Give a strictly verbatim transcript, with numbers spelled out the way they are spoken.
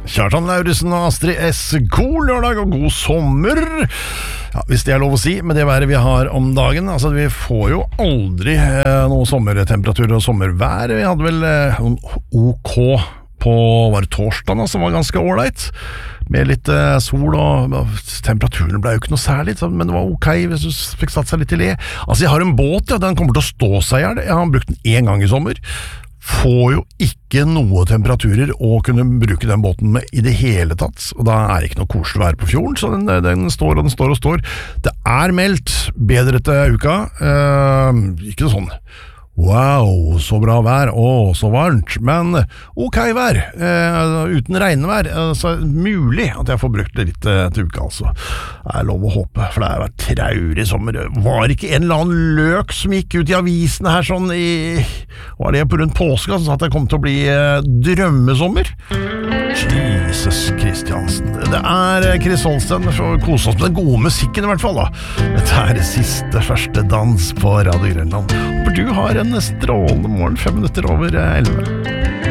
Kjartan Lauritzen og Astrid S. God lørdag og god sommer. Ja, hvis det er lov å si, med det været vi har om dagen. Altså, vi får jo aldri eh, noe sommertemperatur og sommervær. Vi hadde vel eh, OK på, var det torsdagen, som var ganske ålreit. Med litt eh, sol, og temperaturen ble jo ikke noe særlig, men det var ok hvis du fikk satt seg litt i le. Altså, jeg har en båt, ja, den kommer til å stå seg her. Jeg har brukt den en gang i sommer. Får jo ikke noe temperaturer å kunne bruke den båten med i det hele tatt, og da er det ikke noe koselig å være på fjorden, så den, den står og den står og står. Det er meldt bedre til uka, eh, ikke noe sånn wow, så bra vær, å, så varmt, men ok vær, eh, uten regnvær, eh, så er det mulig at jeg får brukt det litt eh, til uka, altså. Det er lov å håpe, for det har vært traurig sommer. Var det ikke en eller annen løk som gikk ut i avisene her sånn i, var det på rundt påske, som sa at det kom til å bli eh, drømmesommer? Jesus Kristiansen. Det er Chris Holsten, for å kose oss med den gode musikken i hvert fall da. Dette er det siste første dans på Radio Grønland. For du har en strålende morgen, fem minutter over elleve.